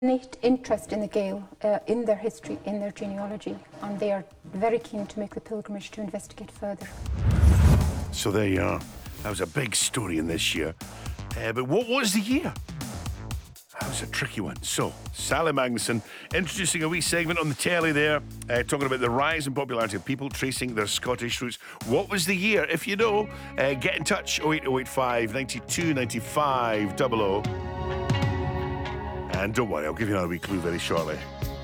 innate interest in the Gael, in their history, in their genealogy, and they are very keen to make the pilgrimage to investigate further. So there you are. That was a big story in this year. But what was the year? That was a tricky one. So, Sally Magnuson introducing a wee segment on the telly there, talking about the rise in popularity of people tracing their Scottish roots. What was the year? If you know, get in touch, 08085 92 95 00. And don't worry, I'll give you another wee clue very shortly.